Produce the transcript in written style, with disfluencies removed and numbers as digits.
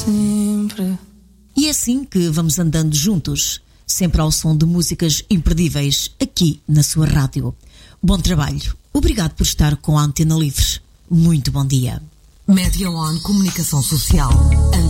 sempre. E é assim que vamos andando juntos, sempre ao som de músicas imperdíveis, aqui na sua rádio. Bom trabalho. Obrigado por estar com a Antena Livre. Muito bom dia. Média On Comunicação Social.